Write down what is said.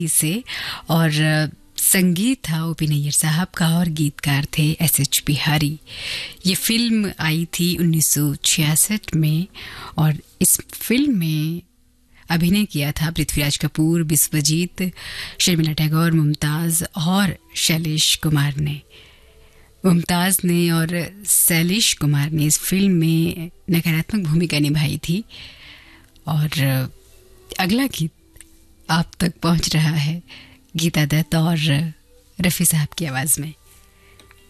से। और संगीत था ओ पी नैयर साहब का और गीतकार थे एस.एच. बिहारी। ये फिल्म आई थी 1966 में और इस फिल्म में अभिनय किया था पृथ्वीराज कपूर, विश्वजीत, शर्मिला टैगोर, मुमताज़ और शैलेश कुमार ने। मुमताज़ ने और शैलेश कुमार ने इस फिल्म में नकारात्मक भूमिका निभाई थी। और अगला गीत आप तक पहुंच रहा है गीता दत्त और रफ़ी साहब की आवाज़ में।